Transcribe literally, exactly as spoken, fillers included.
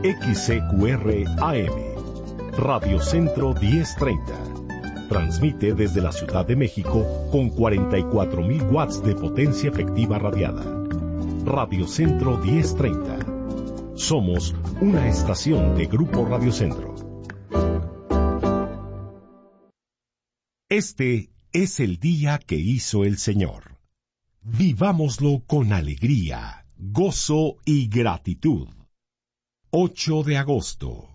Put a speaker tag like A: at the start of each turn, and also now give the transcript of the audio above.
A: X C Q R A M, Radio Centro diez treinta. Transmite desde la Ciudad de México con cuarenta y cuatro mil watts de potencia efectiva radiada. Radio Centro diez treinta. Somos una estación de Grupo Radio Centro. Este es el día que hizo el Señor. Vivámoslo con alegría, gozo y gratitud. ocho de agosto.